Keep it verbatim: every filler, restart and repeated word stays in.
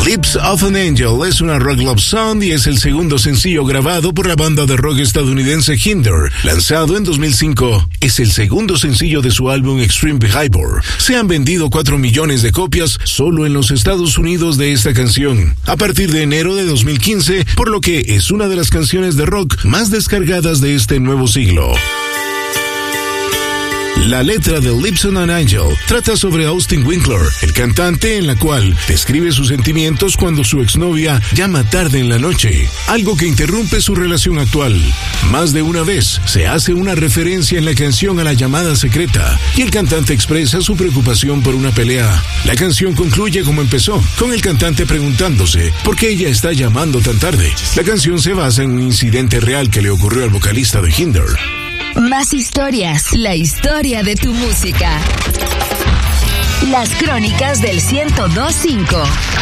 Lips of an Angel es una rock love song y es el segundo sencillo grabado por la banda de rock estadounidense Hinder, lanzado en dos mil cinco. Es el segundo sencillo de su álbum Extreme Behavior. Se han vendido cuatro millones de copias solo en los Estados Unidos de esta canción, a partir de enero de dos mil quince, por lo que es una de las canciones de rock más descargadas de este nuevo siglo. La letra de Lips of an Angel trata sobre Austin Winkler, el cantante, en la cual describe sus sentimientos cuando su exnovia llama tarde en la noche, algo que interrumpe su relación actual. Más de una vez se hace una referencia en la canción a la llamada secreta, y el cantante expresa su preocupación por una pelea. La canción concluye como empezó, con el cantante preguntándose por qué ella está llamando tan tarde. La canción se basa en un incidente real que le ocurrió al vocalista de Hinder. Más historias, la historia de tu música. Las crónicas del ciento dos punto cinco.